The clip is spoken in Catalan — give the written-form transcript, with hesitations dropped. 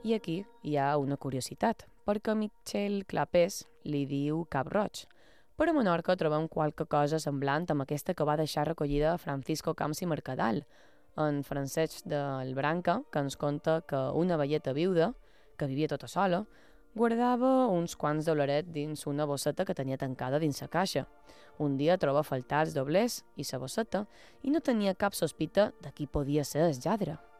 I aquí hi ha una curiositat, perquè Michel Clapés li diu cap roig. Per a Menorca trobem qualque cosa semblant amb aquesta que va deixar recollida Francisco Camps i Mercadal, en Francesc del Branca, que ens conta que una velleta viuda, que vivia tota sola, guardava uns quants dolarets dins una bosseta que tenia tancada dins la caixa. Un dia troba faltar els doblers i la bosseta i no tenia cap sospita de qui podia ser el lladre.